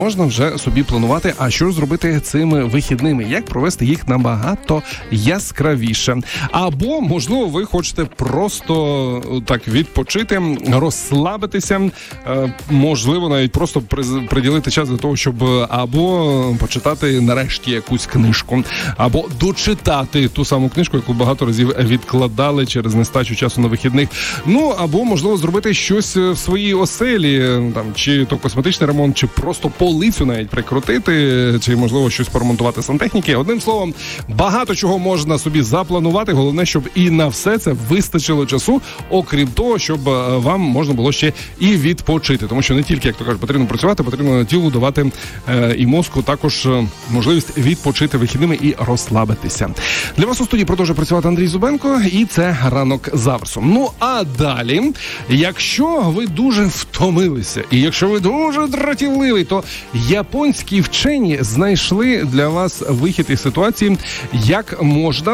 можна вже собі планувати, а що зробити цими вихідними, як провести їх набагато яскравіше. Або, можливо, ви хочете просто так відпочити, розслабитися, можливо, навіть просто приділити час для того, щоб або почитати нарешті якусь книжку, або дочитати ту саму книжку, яку багато разів відкладали через нестачу часу на вихідних. Ну, або, можливо, зробити щось в своїй оселі, там, чи то косметичний ремонт, чи просто полицю навіть прикрутити, чи, можливо, щось поремонтувати сантехніки. Одним словом, багато чого можна собі запланувати. Головне, щоб і на все це вистачило часу, окрім того, щоб вам можна було ще і відпочити. Тому що не тільки, як то кажуть, потрібно працювати, потрібно тілу давати і мозку також можливість відпочити вихідними і розслабитися. Для вас у студії продовжує працювати Андрій Зубенко, і це «Ранок з Аверсом». Ну, а далі, якщо ви дуже втомилися, і якщо ви дуже дратівливий, то японські вчені знайшли для вас вихід із ситуації, як можна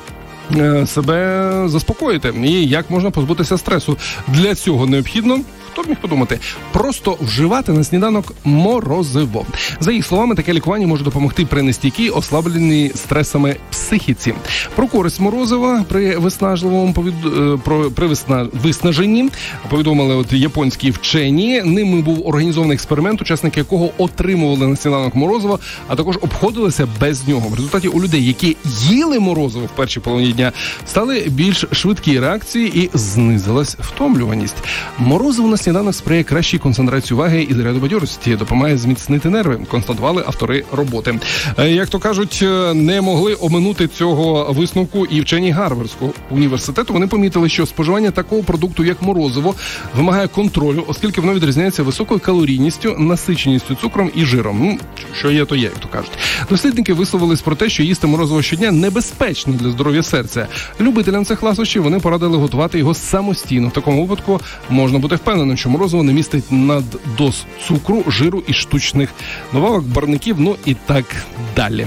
себе заспокоїти і як можна позбутися стресу. Для цього необхідно, хто б міг подумати, просто вживати на сніданок морозиво. За їх словами, таке лікування може допомогти при нестійкій, ослабленій стресами психіці. Про користь морозива при виснажливому виснаженні повідомили японські вчені. Ними був організований експеримент, учасники якого отримували на сніданок морозиво, а також обходилися без нього. В результаті у людей, які їли морозиво в першій половині дня, стали більш швидкі реакції і знизилась втомлюваність. Морозиво на сніданок сприяє кращій концентрації уваги і заряду бадьорості, допомагає зміцнити нерви, констатували автори роботи. Як то кажуть, не могли оминути цього висновку і вчені Гарвардського університету. Вони помітили, що споживання такого продукту, як морозиво, вимагає контролю, оскільки воно відрізняється високою калорійністю, насиченістю цукром і жиром. Ну, що є, то є, як то кажуть. Дослідники висловились про те, що їсти морозиво щодня небезпечно для здоров'я серця. Любителям цих ласощів вони порадили готувати його самостійно. В такому випадку можна бути впевненим, що морозиво не містить наддоз цукру, жиру і штучних добавок, барвників, ну і так далі.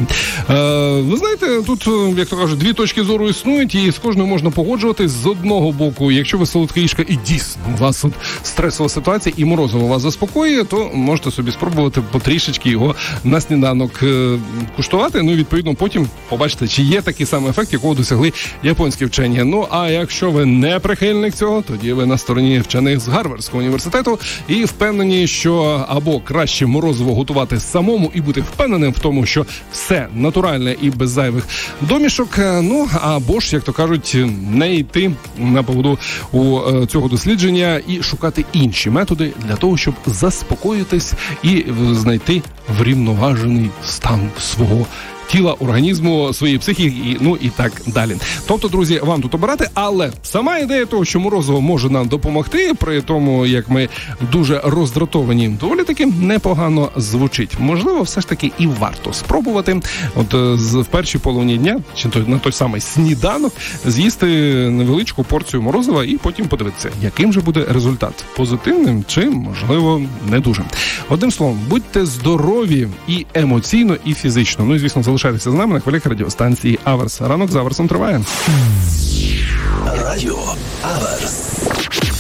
Ви знаєте, тут, як то кажуть, дві точки зору існують, і з кожною можна погоджуватись. З одного боку, якщо ви солодкоїжка і дійсно у вас тут стресова ситуація і морозиво вас заспокоює, то можете собі спробувати потрішечки його на сніданок куштувати. Ну і відповідно потім побачите, чи є такий самий ефект, якого досягли японські вчені. Ну а якщо ви не прихильник цього, тоді ви на стороні вчених з Гарвардського університету і впевнені, що або краще морозиво готувати самому і бути впевненим в тому, що все натуральне і без зайвих домішок, ну або ж, як то кажуть, не йти на поводу у цього дослідження і шукати інші методи для того, щоб заспокоїтись і знайти врівноважений стан свого тіла, організму, своєї психіки, ну і так далі. Тобто, друзі, вам тут обирати, але сама ідея того, що морозиво може нам допомогти, при тому, як ми дуже роздратовані, доволі таки непогано звучить. Можливо, все ж таки і варто спробувати, от в першій половині дня, чи на той самий сніданок, з'їсти невеличку порцію морозива і потім подивитися, яким же буде результат. Позитивним чи, можливо, не дуже. Одним словом, будьте здорові і емоційно, і фізично. Ну і, звісно, залишайтеся з нами на хвилях радіостанції Аверс. Ранок з Аверсом триває. Радіо Аверс.